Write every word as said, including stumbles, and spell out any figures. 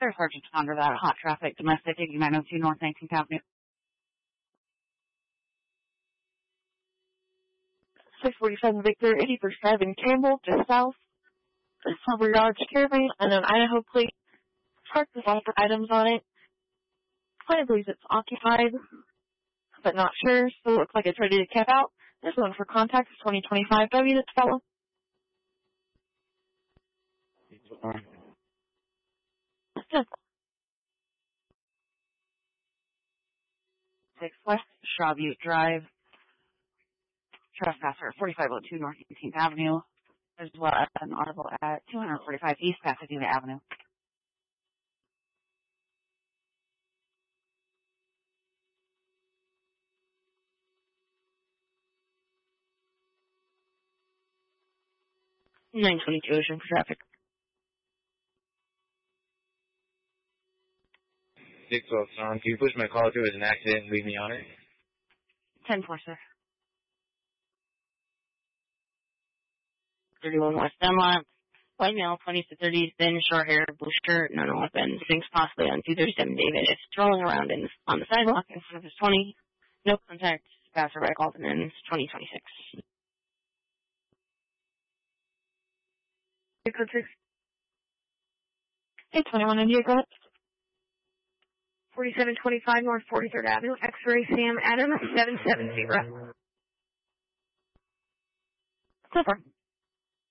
There's Sergeant under that hot traffic, domestic, nine oh two North nineteenth Avenue. six forty-seven Victor, eighty-first driving Campbell, just south. The Silver Yards Caravan and an Idaho plate. Parked with all the items on it. Client believes it's occupied, but not sure, so it looks like it's ready to cap out. This one for contact is twenty twenty-five W, this fellow. six West Shaw Butte Drive. Trespasser, forty-five oh two North eighteenth Avenue, as well as an audible at two forty-five East Pasadena Avenue. nine twenty-two Ocean for traffic. six twelve Storm, can you push my call through as an accident and leave me on it? ten four, sir. thirty-one West Dunlop. White male, twenties to thirties, thin, short hair, blue shirt, no no weapon. Thinks possibly on two thirty-seven David. It's strolling around in, on the sidewalk in front of his twenty. No contact. Passerby called him in. twenty twenty-six. Hey, twenty-one India, go ahead. forty-seven twenty-five North forty-third Avenue, X-ray Sam Adams, seven seven zero. So far.